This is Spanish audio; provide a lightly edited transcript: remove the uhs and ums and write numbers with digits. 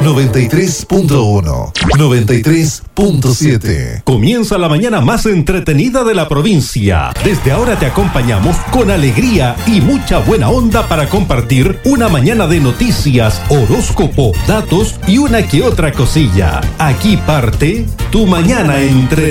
93.1, 93.7. Comienza la mañana más entretenida de la provincia. Desde ahora te acompañamos con alegría y mucha buena onda para compartir una mañana de noticias, horóscopo, datos y una que otra cosilla. Aquí parte tu mañana entre